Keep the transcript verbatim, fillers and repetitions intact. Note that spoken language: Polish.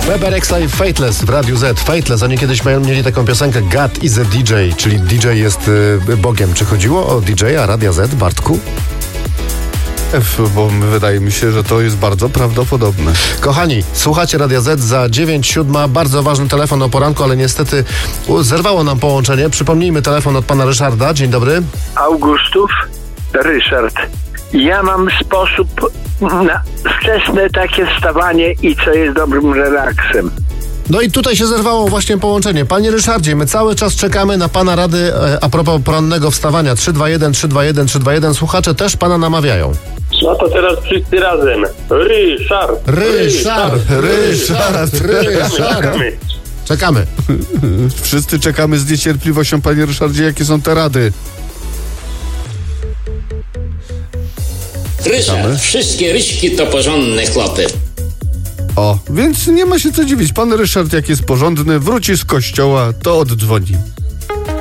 Weber X-Live Fateless w Radiu Z. Fateless, oni kiedyś mieli taką piosenkę God is a D J, czyli D J jest y, Bogiem. Czy chodziło o D J-a Radia Z, Bartku? F, bo wydaje mi się, że to jest bardzo prawdopodobne. Kochani, słuchacie Radia Z za dziewięć siódma. Bardzo ważny telefon o poranku, ale niestety zerwało nam połączenie. Przypomnijmy telefon od pana Ryszarda. Dzień dobry. Augustów, Ryszard. Ja mam sposób na wczesne takie wstawanie i co jest dobrym relaksem. No i tutaj się zerwało właśnie połączenie. Panie Ryszardzie, my cały czas czekamy na pana rady e, a propos porannego wstawania. trzy dwa jeden, trzy dwa jeden, trzy dwa jeden. Słuchacze też pana namawiają. No to teraz wszyscy razem. Ryszard! Ryszard! Ryszard! Ryszard! Czekamy. Czekamy. Wszyscy czekamy z niecierpliwością, panie Ryszardzie, jakie są te rady. Ryszard, wszystkie ryśki to porządne chłopy. O, więc nie ma się co dziwić. Pan Ryszard, jak jest porządny, wróci z kościoła, to oddzwoni.